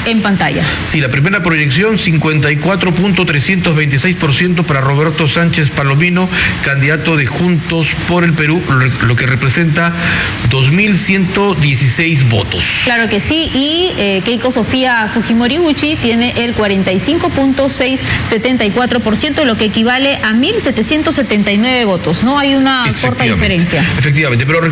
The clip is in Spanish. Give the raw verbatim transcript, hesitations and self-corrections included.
en pantalla. Sí, la primera proyección, cincuenta y cuatro punto trescientos veintiséis por ciento para Roberto Sánchez Palomino, candidato de Juntos por el Perú, lo que representa dos mil ciento dieciséis votos. Claro que sí, y eh, Keiko Sofía Fujimori Uchi tiene el cuarenta y cinco punto seiscientos setenta y cuatro por ciento, lo que equivale a mil setecientos setenta y nueve votos. No hay una corta diferencia. Efectivamente, pero